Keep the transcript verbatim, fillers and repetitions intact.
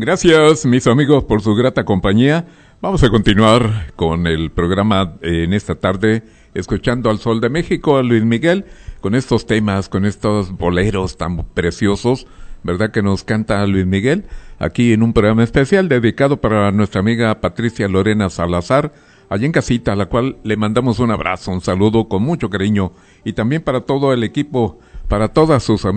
Gracias, mis amigos, por su grata compañía. Vamos a continuar con el programa eh, en esta tarde, escuchando al Sol de México, a Luis Miguel, con estos temas, con estos boleros tan preciosos, ¿verdad? Que nos canta Luis Miguel, aquí en un programa especial dedicado para nuestra amiga Patricia Lorena Salazar, allá en casita, a la cual le mandamos un abrazo, un saludo con mucho cariño, y también para todo el equipo, para todas sus amigas.